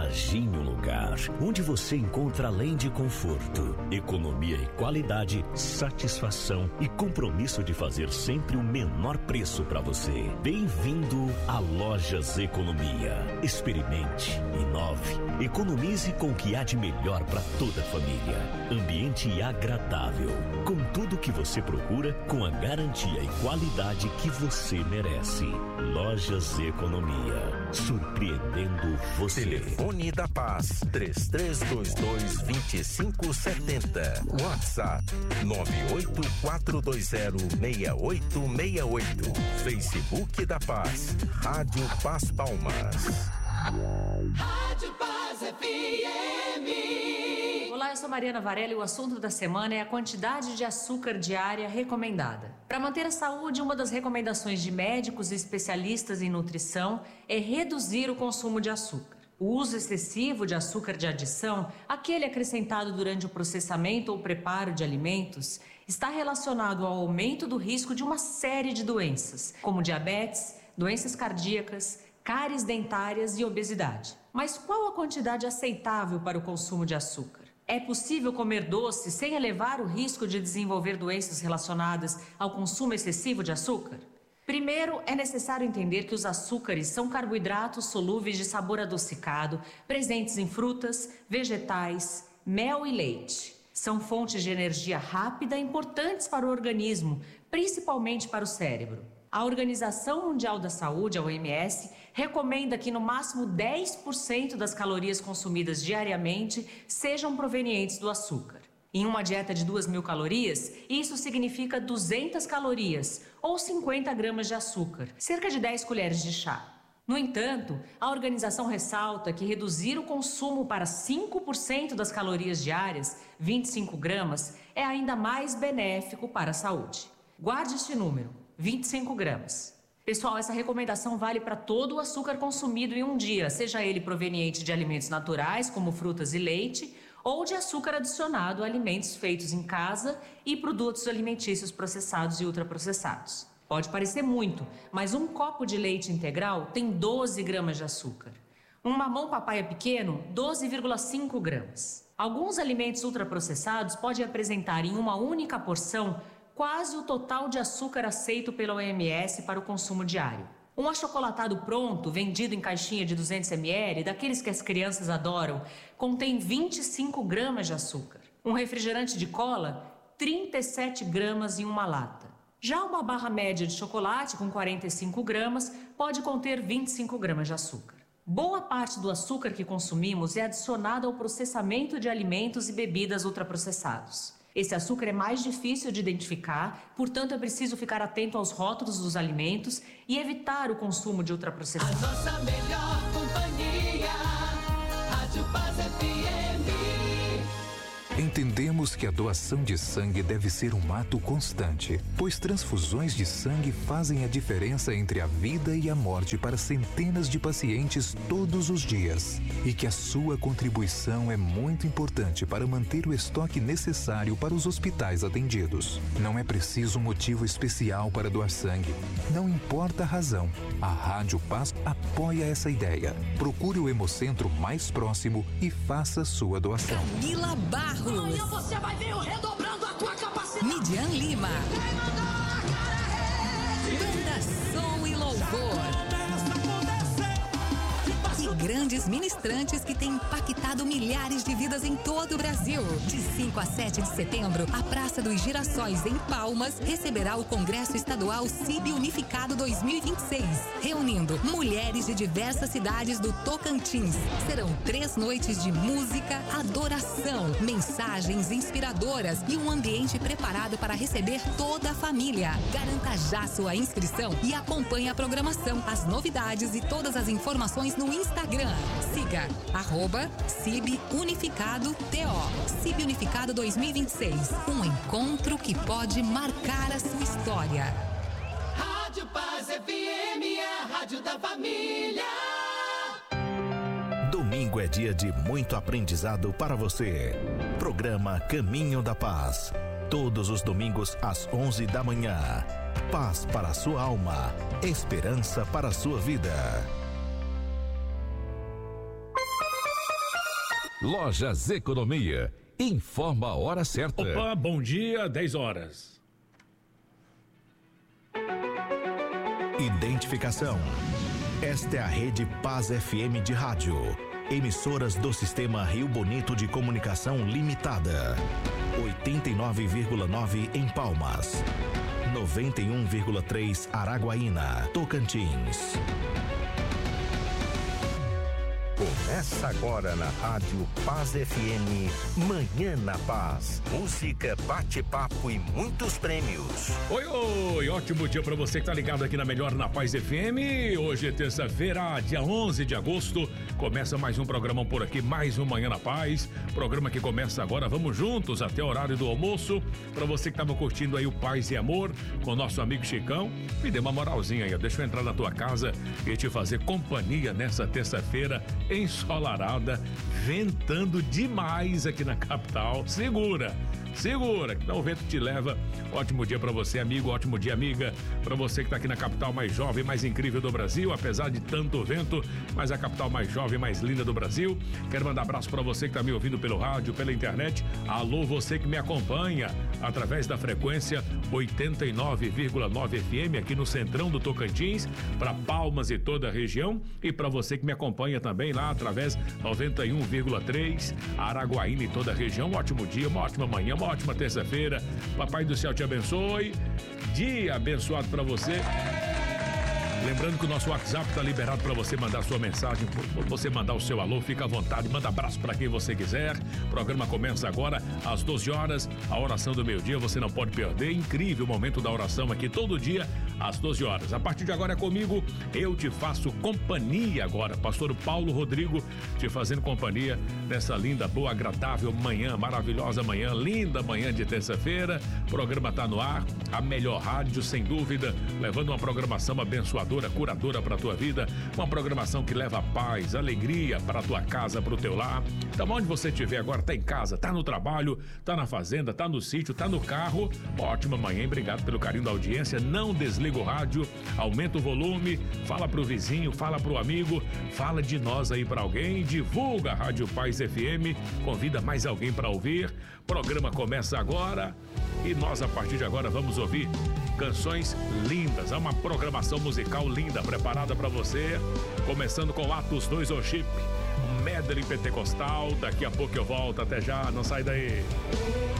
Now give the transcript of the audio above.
Imagine um lugar onde você encontra, além de conforto, economia e qualidade, satisfação e compromisso de fazer sempre o menor preço para você. Bem-vindo a Lojas Economia. Experimente, inove, economize com o que há de melhor para toda a família. Ambiente agradável, com tudo que você procura, com a garantia e qualidade que você merece. Lojas Economia, surpreendendo você. Telefone da Paz, 3322-2570. WhatsApp, 984206868. Facebook da Paz, Rádio Paz Palmas. Rádio Paz FM. Olá, eu sou Mariana Varela e o assunto da semana é a quantidade de açúcar diária recomendada. Para manter a saúde, uma das recomendações de médicos e especialistas em nutrição é reduzir o consumo de açúcar. O uso excessivo de açúcar de adição, aquele acrescentado durante o processamento ou preparo de alimentos, está relacionado ao aumento do risco de uma série de doenças, como diabetes, doenças cardíacas, cáries dentárias e obesidade. Mas qual a quantidade aceitável para o consumo de açúcar? É possível comer doce sem elevar o risco de desenvolver doenças relacionadas ao consumo excessivo de açúcar? Primeiro, é necessário entender que os açúcares são carboidratos solúveis de sabor adocicado, presentes em frutas, vegetais, mel e leite. São fontes de energia rápida importantes para o organismo, principalmente para o cérebro. A Organização Mundial da Saúde, a OMS, recomenda que no máximo 10% das calorias consumidas diariamente sejam provenientes do açúcar. Em uma dieta de 2.000 calorias, isso significa 200 calorias, ou 50 gramas de açúcar, cerca de 10 colheres de chá. No entanto, a organização ressalta que reduzir o consumo para 5% das calorias diárias, 25 gramas, é ainda mais benéfico para a saúde. Guarde este número, 25 gramas. Pessoal, essa recomendação vale para todo o açúcar consumido em um dia, seja ele proveniente de alimentos naturais, como frutas e leite, ou de açúcar adicionado a alimentos feitos em casa e produtos alimentícios processados e ultraprocessados. Pode parecer muito, mas um copo de leite integral tem 12 gramas de açúcar. Um mamão papaya pequeno, 12,5 gramas. Alguns alimentos ultraprocessados podem apresentar em uma única porção quase o total de açúcar aceito pela OMS para o consumo diário. Um achocolatado pronto, vendido em caixinha de 200 ml, daqueles que as crianças adoram, contém 25 gramas de açúcar. Um refrigerante de cola, 37 gramas em uma lata. Já uma barra média de chocolate com 45 gramas pode conter 25 gramas de açúcar. Boa parte do açúcar que consumimos é adicionado ao processamento de alimentos e bebidas ultraprocessados. Esse açúcar é mais difícil de identificar, portanto é preciso ficar atento aos rótulos dos alimentos e evitar o consumo de ultraprocessados. A nossa melhor companhia, Rádio Paz FM. Entendemos que a doação de sangue deve ser um ato constante, pois transfusões de sangue fazem a diferença entre a vida e a morte para centenas de pacientes todos os dias, e que a sua contribuição é muito importante para manter o estoque necessário para os hospitais atendidos. Não é preciso um motivo especial para doar sangue. Não importa a razão. A Rádio Paz apoia essa ideia. Procure o Hemocentro mais próximo e faça sua doação. Camila Barros. Amanhã você vai ver eu redobrando a tua capacidade. Midian Lima. Banda Som e Louvor. E grandes ministrantes que têm impactado milhares de vidas em todo o Brasil. De 5 a 7 de setembro, a Praça dos Girassóis, em Palmas, receberá o Congresso Estadual CIB Unificado 2026, reunindo mulheres de diversas cidades do Tocantins. Serão 3 noites de música, adoração, mensagens inspiradoras e um ambiente preparado para receber toda a família. Garanta já sua inscrição e acompanhe a programação, as novidades e todas as informações no Instagram. Siga @CIB Unificado TO. CIB Unificado 2026. Um encontro que pode marcar a sua história. Rádio Paz FM, a rádio da família. Domingo é dia de muito aprendizado para você. Programa Caminho da Paz. Todos os domingos às 11 da manhã. Paz para a sua alma. Esperança para a sua vida. Lojas Economia. Informa a hora certa. Opa, bom dia, 10 horas. Identificação. Esta é a Rede Paz FM de rádio. Emissoras do Sistema Rio Bonito de Comunicação Limitada. 89,9 em Palmas. 91,3 Araguaína, Tocantins. Começa agora na Rádio Paz FM, Manhã na Paz. Música, bate-papo e muitos prêmios. Oi, ótimo dia pra você que tá ligado aqui na Melhor na Paz FM. Hoje é terça-feira, dia 11 de agosto. Começa mais um programão por aqui, mais um Manhã na Paz. Programa que começa agora, vamos juntos até o horário do almoço. Pra você que tava curtindo aí o Paz e Amor com o nosso amigo Chicão, me dê uma moralzinha aí, deixa eu entrar na tua casa e te fazer companhia nessa terça-feira ensolarada, ventando demais aqui na capital. Segura, que não o vento te leva. Ótimo dia pra você, amigo, ótimo dia, amiga, pra você que tá aqui na capital mais jovem, mais incrível do Brasil, apesar de tanto vento, mas a capital mais jovem, mais linda do Brasil. Quero mandar abraço pra você que tá me ouvindo pelo rádio, pela internet. Alô, você que me acompanha através da frequência 89,9 FM aqui no centrão do Tocantins, pra Palmas e toda a região, e pra você que me acompanha também lá através 91,3 Araguaína e toda a região. Um ótimo dia, uma ótima manhã, uma ótima terça-feira. Papai do céu te abençoe. Dia abençoado pra você. Lembrando que o nosso WhatsApp está liberado para você mandar sua mensagem, você mandar o seu alô, fica à vontade, manda abraço para quem você quiser. O programa começa agora às 12 horas, a oração do meio-dia, você não pode perder. Incrível momento da oração aqui todo dia às 12 horas. A partir de agora é comigo, eu te faço companhia agora, pastor Paulo Rodrigo, te fazendo companhia nessa linda, boa, agradável manhã, maravilhosa manhã, linda manhã de terça-feira. O programa tá no ar, a melhor rádio sem dúvida, levando uma programação abençoadora, curadora para a tua vida, uma programação que leva paz, alegria para a tua casa, para o teu lar. Então, onde você estiver agora, tá em casa, tá no trabalho, tá na fazenda, tá no sítio, tá no carro. Ótima manhã, obrigado pelo carinho da audiência. Não desliga o rádio, aumenta o volume, fala pro vizinho, fala pro amigo, fala de nós aí para alguém, divulga a Rádio Paz FM, convida mais alguém para ouvir. Programa começa agora e nós a partir de agora vamos ouvir canções lindas, há uma programação musical linda preparada para você, começando com Atos 2 Worship, um medley pentecostal. Daqui a pouco eu volto, até já, não sai daí.